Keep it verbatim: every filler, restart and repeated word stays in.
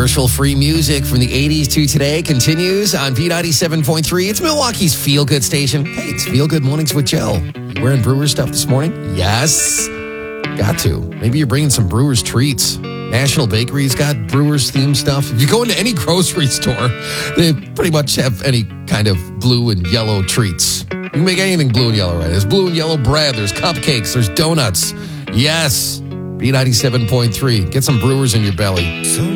Commercial-free music from the eighties to today continues on B ninety-seven point three. It's Milwaukee's feel-good station. Hey, it's Feel-Good Mornings with Joe. You wearing Brewers stuff this morning? Yes. Got to. Maybe you're bringing some Brewers treats. National Bakery's got Brewers themed stuff. If you go into any grocery store, they pretty much have any kind of blue and yellow treats. You can make anything blue and yellow, right? There's blue and yellow bread. There's cupcakes. There's donuts. Yes. B ninety-seven point three. Get some Brewers in your belly.